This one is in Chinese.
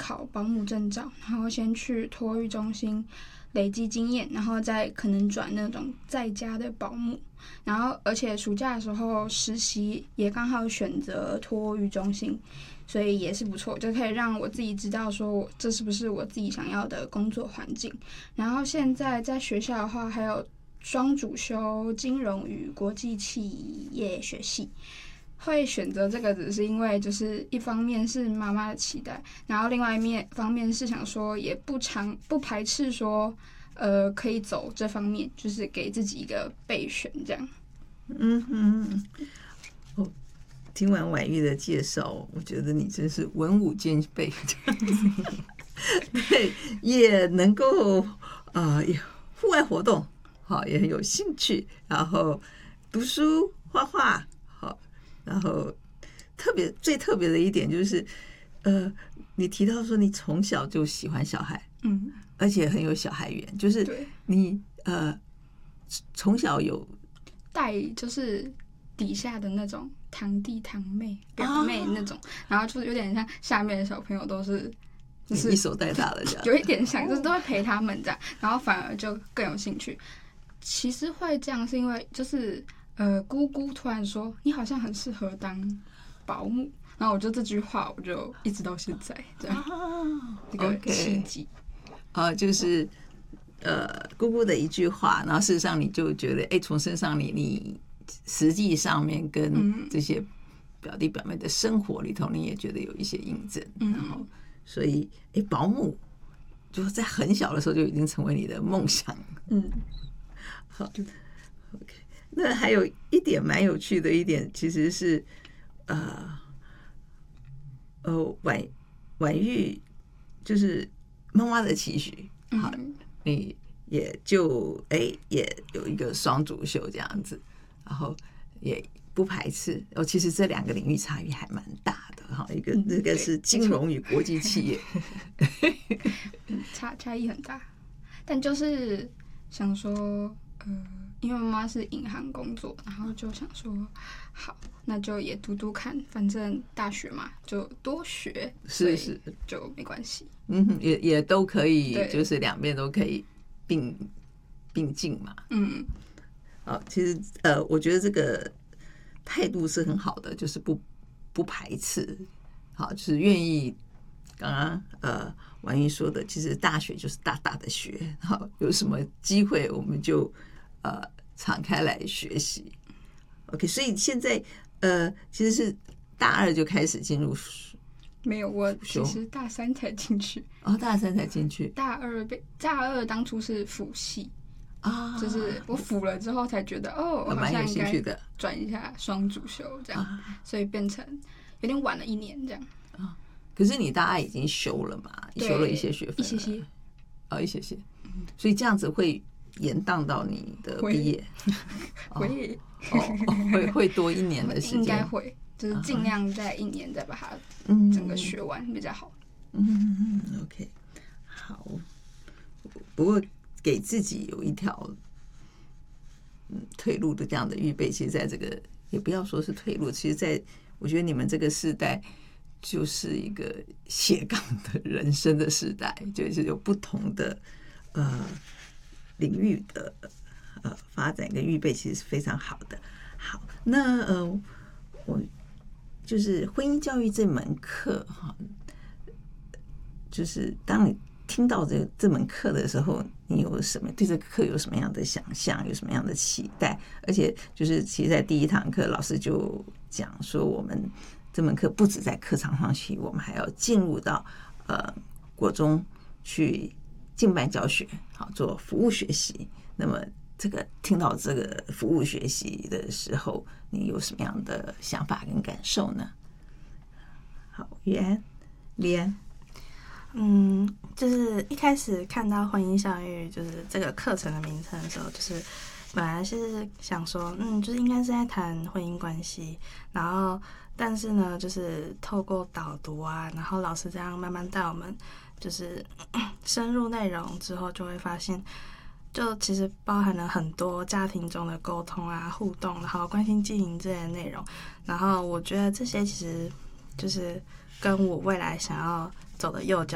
考保姆证照，然后先去托育中心累积经验，然后再可能转那种在家的保姆。然后而且暑假的时候实习也刚好选择托育中心，所以也是不错，就可以让我自己知道说这是不是我自己想要的工作环境。然后现在在学校的话，还有双主修金融与国际企业学系。会选择这个只是因为就是一方面是妈妈的期待，然后另外一方面是想说也不排斥说可以走这方面，就是给自己一个备选这样。 听完婉玉的介绍，我觉得你真是文武兼备，对，也能够也户外活动，好，也很有兴趣，然后读书、画画，好，然后最特别的一点就是，你提到说你从小就喜欢小孩，而且很有小孩缘，就是你从小有带就是底下的那种堂弟堂妹表妹那种，然后就是有点像下面的小朋友都是就是一手带大的这样， 有一点像，就是都会陪他们这样，然后反而就更有兴趣。其实会这样是因为就是姑姑突然说你好像很适合当保姆，然后我就这句话我就一直到现在这样，这个契机就是姑姑的一句话，然后事实上你就觉得从身上你实际上面跟这些表弟表妹的生活里头，你也觉得有一些印证，然后所以保姆就是在很小的时候就已经成为你的梦想。好 ，OK。那还有一点蛮有趣的一点，其实是婉玉就是妈妈的期许，好，你也就也有一个双主修这样子，然后也不排斥。其实这两个领域差异还蛮大的哈，一个是金融与国际企业， 差异很大，但就是想说，因为妈妈是银行工作，然后就想说，好，那就也读看，反正大学嘛，就多学， 是就没关系。 也都可以，就是两边都可以并进嘛。其实我觉得这个态度是很好的，就是不排斥，好，就是愿意。刚刚婉玉说的，其实大学就是大大的学，好，有什么机会我们就敞开来学习。OK， 所以现在其实是大二就开始进入。 没有，我其实大三才进去。 大三才进去。 大二当初是辅系就是我辅了之后才觉得我好像应该转一下双主修这样，所以变成有点晚了1年这样。 可是你大二已经修了嘛？修了一些学分了，一些些，所以这样子会延宕到你的毕业，会多1年的时间， 应该会，就是尽量在1年再把它整个学完比较好。 OK， 好。不过给自己有一条退路的这样的预备，其实在这个也不要说是退路，其实在我觉得你们这个世代就是一个斜杠的人生的时代，就是有不同的领域的发展跟预备，其实是非常好的。好，那我就是婚姻教育这门课哈，就是当你听到这门课的时候，你有什么对这个课有什么样的想象，有什么样的期待？而且就是其实在第一堂课老师就讲说，我们这门课不止在课堂上学，我们还要进入到国中去敬拜教学，好做服务学习。那么这个听到这个服务学习的时候，你有什么样的想法跟感受呢？好，李安。 就是一开始看到婚姻教育就是这个课程的名称的时候，就是本来是想说就是应该是在谈婚姻关系，然后但是呢就是透过导读啊，然后老师这样慢慢带我们就是深入内容之后，就会发现就其实包含了很多家庭中的沟通啊、互动，然后关心经营这些内容，然后我觉得这些其实就是跟我未来想要走的幼教